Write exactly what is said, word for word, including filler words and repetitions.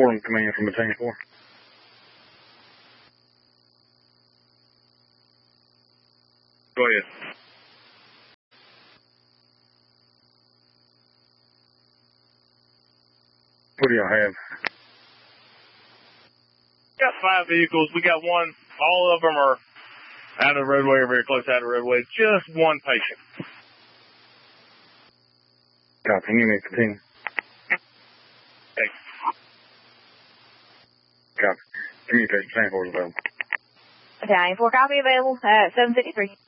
Fordham coming in from Battalion four. Go ahead. What do y'all have? Got five vehicles. We got one. All of them are out of the roadway or very close out of the roadway. Just one patient. Copy. Give me continue. Okay. Copy. Communication. Battalion four is available. Battalion four, copy available at seven fifty-three.